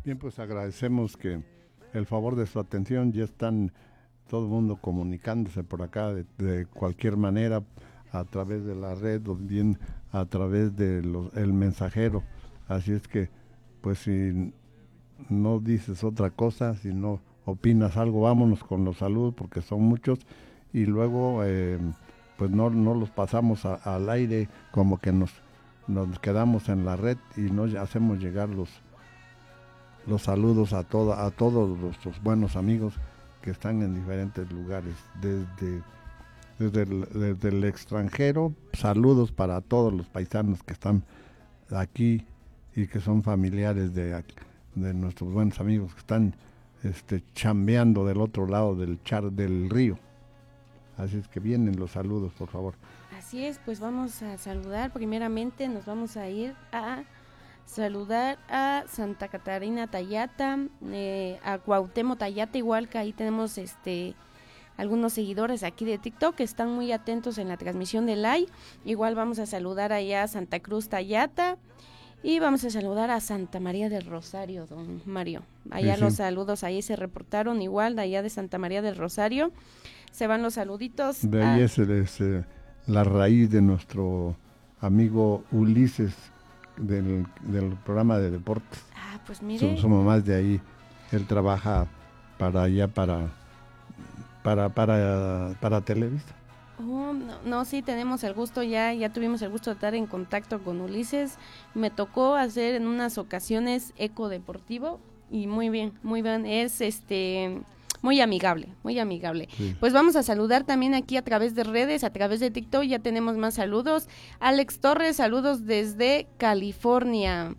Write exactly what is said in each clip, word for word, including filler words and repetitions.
Bien, pues agradecemos que el favor de su atención. Ya están todo el mundo comunicándose por acá de, de cualquier manera, a través de la red o bien a través del el mensajero. Así es que, pues si no dices otra cosa, si no opinas algo, vámonos con los saludos porque son muchos y luego eh, pues no, no los pasamos a, al aire, como que nos, nos quedamos en la red y no hacemos llegar los los saludos a toda, a todos nuestros buenos amigos que están en diferentes lugares, desde, desde, el, desde el extranjero. Saludos para todos los paisanos que están aquí y que son familiares de, de nuestros buenos amigos que están este, chambeando del otro lado del char del río. Así es que vienen los saludos, por favor. Así es, pues vamos a saludar. Primeramente nos vamos a ir a saludar a Santa Catarina Tayata, eh, a Cuauhtémoc Tayata, igual que ahí tenemos este algunos seguidores aquí de TikTok que están muy atentos en la transmisión de live. Igual vamos a saludar allá a Santa Cruz Tayata y vamos a saludar a Santa María del Rosario, don Mario. Allá sí, sí. Los saludos ahí se reportaron igual, de allá de Santa María del Rosario. Se van los saluditos. De ahí a... es, es eh, la raíz de nuestro amigo Ulises, Del, del programa de deportes. Ah, pues mire. Su, su mamá es de ahí. Él trabaja para allá, para para para para Televisa. Oh, no, no, sí, tenemos el gusto, ya ya tuvimos el gusto de estar en contacto con Ulises. Me tocó hacer en unas ocasiones eco deportivo y muy bien, muy bien. Es este muy amigable, muy amigable. Sí. Pues vamos a saludar también aquí a través de redes, a través de TikTok, ya tenemos más saludos. Alex Torres, saludos desde California.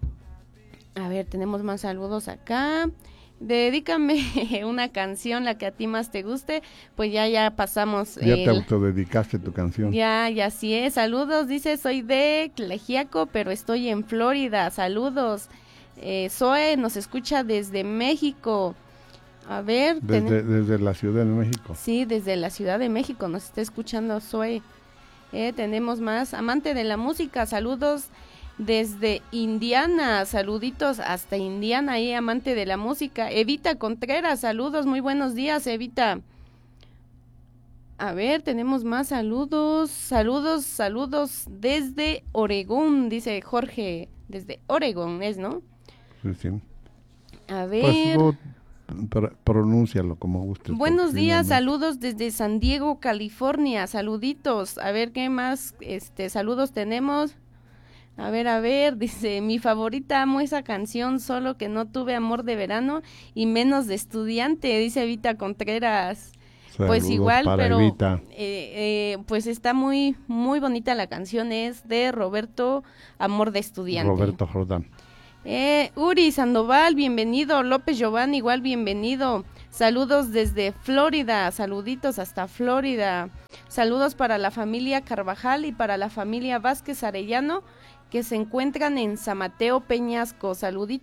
A ver, tenemos más saludos acá. Dedícame una canción, la que a ti más te guste. Pues ya, ya pasamos. Ya el... te autodedicaste tu canción. Ya, ya sí es. Saludos, dice, soy de Tlaxiaco, pero estoy en Florida. Saludos. Eh, Zoe nos escucha desde México. A ver. Desde, ten... desde la Ciudad de México. Sí, desde la Ciudad de México nos está escuchando Zoe. Eh, tenemos más. Amante de la música, saludos desde Indiana. Saluditos hasta Indiana, ahí, amante de la música. Evita Contreras, saludos, muy buenos días, Evita. A ver, tenemos más saludos. Saludos, saludos desde Oregón, dice Jorge. Desde Oregón, ¿es, no? Sí, sí. A ver. Pues, pronúncialo como guste. Buenos días, saludos desde San Diego, California, saluditos. A ver qué más, este, saludos tenemos. A ver, a ver, dice, mi favorita, amo esa canción, solo que no tuve amor de verano y menos de estudiante, dice Evita Contreras. Saludos, pues igual, pero eh, eh, pues está muy, muy bonita la canción, es de Roberto, Amor de Estudiante. Roberto Jordán. Eh, Uri Sandoval, bienvenido. López Giovanni, igual bienvenido. Saludos desde Florida, saluditos hasta Florida. Saludos para la familia Carvajal y para la familia Vázquez Arellano, que se encuentran en San Mateo Peñasco. Saluditos.